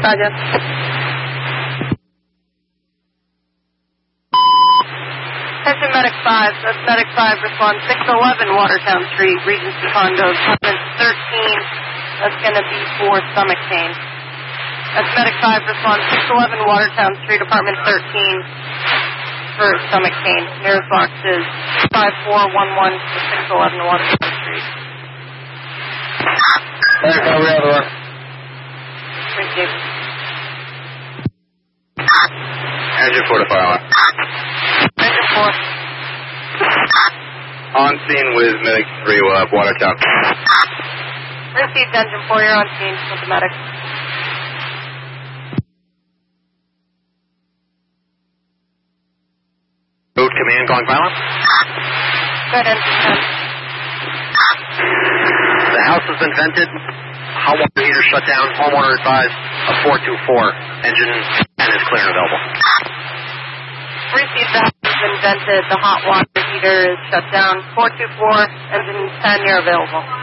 Roger. Attention Medic 5. That's Medic 5. Respond 611 Watertown Street, Regency Condos, apartment 13. That's going to be for stomach pain. That's Medic 5. Respond 611 Watertown Street, apartment 13 for stomach pain. Nearest box is 5411 for 611 Watertown Street. Medic 5, we have the work. Thank you. Engine 4 to fire alarm. Engine 4. On scene with Medic 3, Watertown. Received Engine 4, you're on scene with the medic. Road command going violent. Good, Engine 10. The house has been vented. Hot water heater shut down. Homeowner advised a 424. Engine 10 is clear and available. Received, the house has been vented. The hot water heater is shut down. 424, Engine 10, you're available.